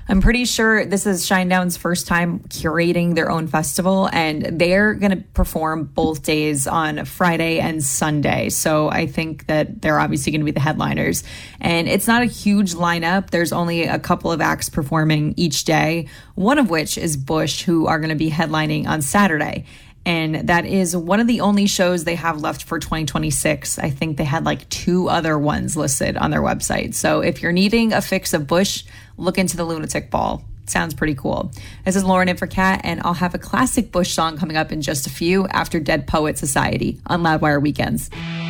I'm pretty sure this is Shinedown's first time curating their own festival, and they're going to perform both days on Friday and Sunday. So I think that they're obviously going to be the headliners. And it's not a huge lineup. There's only a couple of acts performing each day, one of which is Bush, who are going to be headlining on Saturday. And that is one of the only shows they have left for 2026. I think they had like 2 other ones listed on their website. So if you're needing a fix of Bush, look into the Lunatic Ball. Sounds pretty cool. This is Lauren in for Kat, and I'll have a classic Bush song coming up in just a few after Dead Poet Society on Loudwire Weekends.